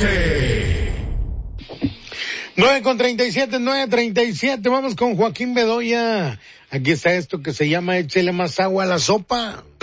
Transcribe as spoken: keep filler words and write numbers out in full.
Deporte. nueve con treinta y siete, nueve treinta y siete, vamos con Joaquín Bedoya. Aquí está esto que se llama Échele más agua a la sopa.